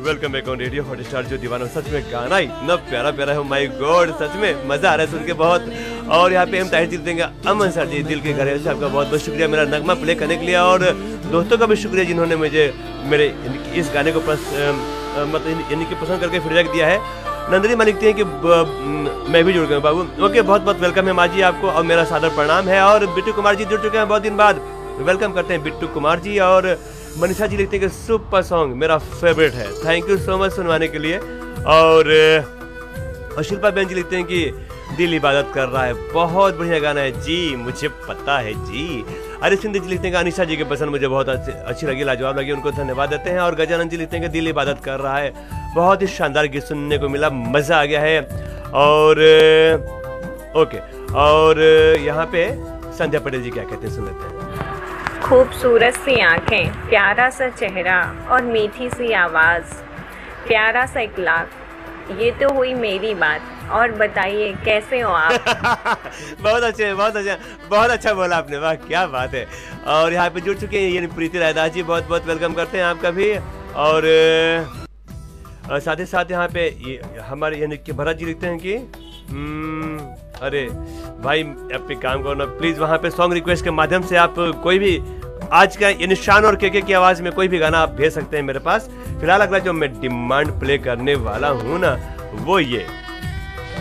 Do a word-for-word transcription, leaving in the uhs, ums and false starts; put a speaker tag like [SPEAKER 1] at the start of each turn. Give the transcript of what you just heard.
[SPEAKER 1] Welcome back on radio Hotstar जो दीवाना। सच में गाना ही इतना प्यारा प्यारा है, माय गॉड, सच में मजा आ रहा है सुन के बहुत। और यहाँ पे हम ताहिर जी देंगे अमन सर जी, दिल के घर से आपका बहुत बहुत शुक्रिया मेरा नगमा प्ले करने के लिए, और दोस्तों का भी शुक्रिया जिन्होंने मुझे मेरे इस गाने को मतलब यानी कि पसंद करके फीडबैक दिया है। नंदनी माँ लिखती हैं कि मैं भी जुड़ गया बाबू। ओके, बहुत बहुत वेलकम है माँ जी आपको, और मेरा सादर प्रणाम है। और बिट्टू कुमार जी जुड़ चुके हैं बहुत दिन बाद, वेलकम करते हैं बिट्टू कुमार जी। और मनीषा जी लिखते हैं कि सुपर सॉन्ग मेरा फेवरेट है, थैंक यू सो मच सुनवाने के लिए। और, और शिल्पा बहन जी लिखते हैं कि दिल इबादत कर रहा है, बहुत बढ़िया गाना है जी, मुझे पता है जी। अरे सिंधी जी लिखते हैं कि अनिशा जी की पसंद मुझे बहुत अच्छी लगी, लाजवाब लगी, उनको धन्यवाद देते हैं। और गजानंद जी लिखते हैं कि दिल इबादत कर रहा है, बहुत ही शानदार गीत सुनने को मिला, मज़ा आ गया है। और ओके, और यहाँ पे संध्या पटेल जी क्या कहते हैं सुन लेते हैं।
[SPEAKER 2] खूबसूरत सी आंखें, प्यारा सा चेहरा और मीठी सी आवाज़, प्यारा सा इखलाक, ये तो हुई मेरी बात। और बताइए कैसे हो आप?
[SPEAKER 1] बहुत अच्छे, बहुत अच्छा, बहुत अच्छा बोला आपने, वाह क्या बात है। और यहाँ पे जुड़ चुके हैं ये प्रीति रायदास जी, बहुत बहुत वेलकम करते हैं आपका भी। और, और साथ ही साथ यहाँ पे ये हमारे यानी कि भरत जी लिखते हैं कि अरे भाई आप एक काम करो ना प्लीज़, वहाँ पे सॉन्ग रिक्वेस्ट के माध्यम से आप कोई भी आज का यानी शान और केके की आवाज़ में कोई भी गाना आप भेज सकते हैं मेरे पास। फिलहाल अगला जो मैं डिमांड प्ले करने वाला हूँ ना वो ये